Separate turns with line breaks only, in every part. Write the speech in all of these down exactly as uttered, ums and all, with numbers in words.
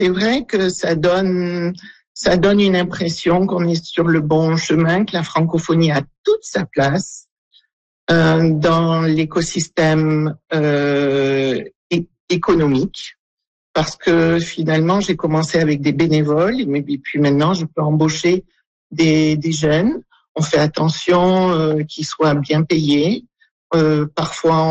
c'est vrai que ça donne, ça donne une impression qu'on est sur le bon chemin, que la francophonie a toute sa place euh, dans l'écosystème euh, é- économique. Parce que finalement, j'ai commencé avec des bénévoles, et puis maintenant, je peux embaucher des, des jeunes. On fait attention euh, qu'ils soient bien payés. Euh, parfois,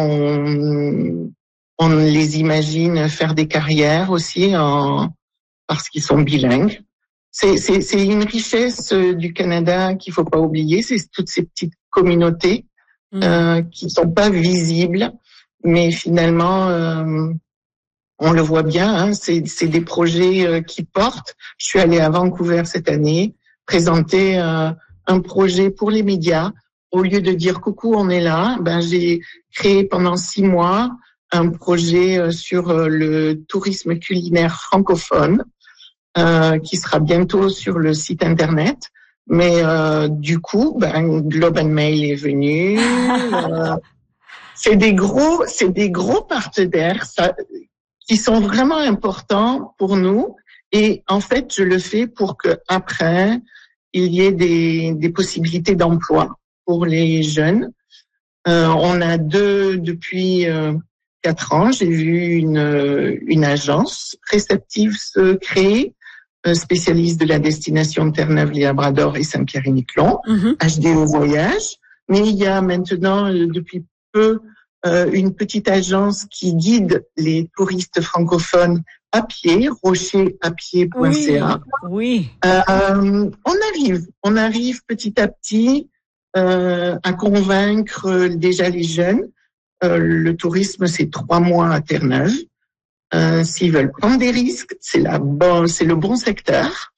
on, on les imagine faire des carrières aussi en, parce qu'ils sont bilingues. C'est, c'est, c'est une richesse du Canada qu'il faut pas oublier. C'est toutes ces petites communautés mmh. euh, qui sont pas visibles, mais finalement... Euh, on le voit bien, hein, c'est, c'est des projets euh, qui portent. Je suis allée à Vancouver cette année présenter euh, un projet pour les médias. Au lieu de dire coucou, on est là, ben j'ai créé pendant six mois un projet euh, sur euh, le tourisme culinaire francophone euh, qui sera bientôt sur le site internet. Mais euh, du coup, ben Globe and Mail est venu. euh, c'est des gros, c'est des gros partenaires. Ça, qui sont vraiment importants pour nous. Et en fait, je le fais pour que après il y ait des, des possibilités d'emploi pour les jeunes. Euh, on a deux depuis euh, quatre ans. J'ai vu une, une agence réceptive se créer, euh, spécialiste de la destination de Terre-Neuve-les-Labrador et Saint-Pierre-et-Miquelon, mm-hmm. H D O Voyage. Mais il y a maintenant, euh, depuis peu, Euh, une petite agence qui guide les touristes francophones à pied, rocherapied point c a.
Oui, oui.
Euh, on arrive, on arrive petit à petit euh, à convaincre déjà les jeunes. Euh, le tourisme, c'est trois mois à Terre-Neuve. Euh, s'ils veulent prendre des risques, c'est la bon, c'est le bon secteur.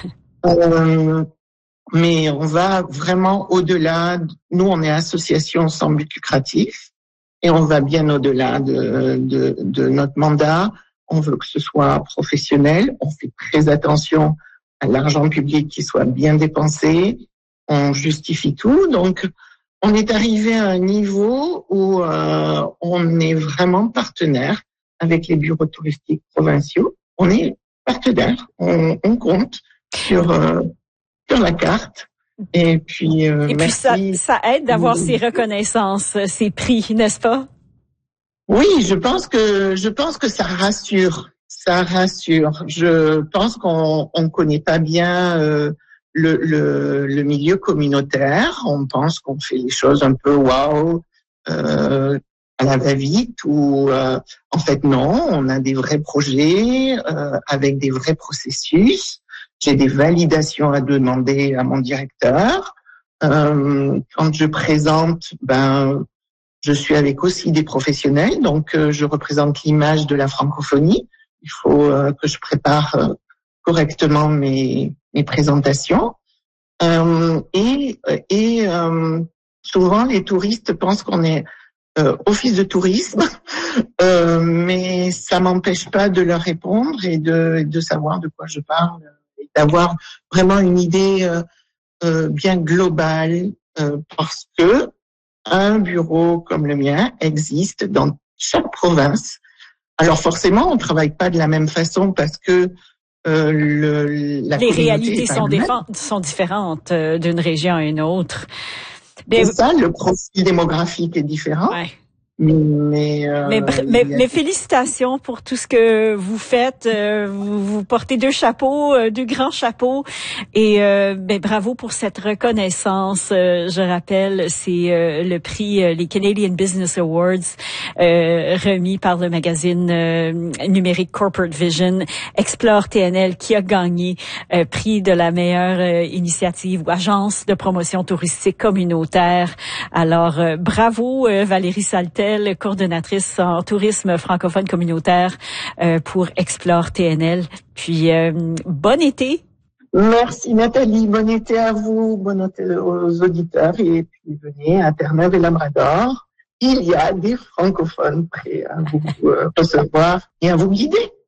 euh, mais on va vraiment au-delà. Nous, on est association sans but lucratif. Et on va bien au-delà de, de, de notre mandat. On veut que ce soit professionnel. On fait très attention à l'argent public qui soit bien dépensé. On justifie tout. Donc, on est arrivé à un niveau où euh, on est vraiment partenaire avec les bureaux touristiques provinciaux. On est partenaire. On, on compte sur, euh, sur la carte. Et puis, euh,
Et puis ça, ça aide d'avoir ces reconnaissances, ces prix, n'est-ce pas?
Oui, je pense que je pense que ça rassure, ça rassure. Je pense qu'on on connaît pas bien euh, le, le le milieu communautaire. On pense qu'on fait les choses un peu waouh euh, à la va-vite ou euh, en fait non. On a des vrais projets euh, avec des vrais processus. J'ai des validations à demander à mon directeur. Euh, quand je présente, ben, je suis avec aussi des professionnels, donc euh, je représente l'image de la francophonie. Il faut euh, que je prépare euh, correctement mes, mes présentations. Euh, et et euh, souvent, les touristes pensent qu'on est euh, office de tourisme, euh, mais ça m'empêche pas de leur répondre et de, de savoir de quoi je parle. D'avoir vraiment une idée euh, euh, bien globale euh, parce que un bureau comme le mien existe dans chaque province. Alors forcément, on travaille pas de la même façon parce que euh, le, la
les réalités sont, défa- sont différentes euh, d'une région à une autre.
Mais c'est ça, le profil démographique est différent.
Ouais.
Mais, euh,
mais, mais, mais félicitations pour tout ce que vous faites. Euh, vous, vous portez deux chapeaux, euh, deux grands chapeaux. Et euh, ben, bravo pour cette reconnaissance. Euh, je rappelle, c'est euh, le prix, euh, les Canadian Business Awards, euh, remis par le magazine euh, numérique Corporate Vision. Explore T N L qui a gagné euh, prix de la meilleure euh, initiative ou agence de promotion touristique communautaire. Alors, euh, bravo euh, Valérie Saltel, coordonnatrice en tourisme francophone communautaire euh, pour Explore T N L. Puis, euh, bon été.
Merci Nathalie, bon été à vous, bon été aux auditeurs et puis venez à Terre-Neuve et Labrador. Il y a des francophones prêts à vous euh, recevoir et à vous guider.